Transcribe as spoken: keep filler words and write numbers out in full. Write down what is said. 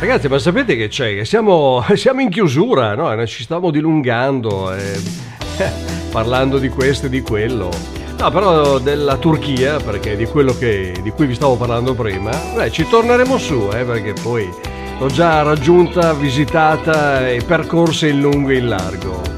Ragazzi, ma sapete che c'è? Che siamo, siamo in chiusura, no? Ci stiamo dilungando, eh, parlando di questo e di quello. No, però della Turchia, perché di quello che, di cui vi stavo parlando prima, beh, ci torneremo su, eh, perché poi l'ho già raggiunta, visitata e percorsa in lungo e in largo.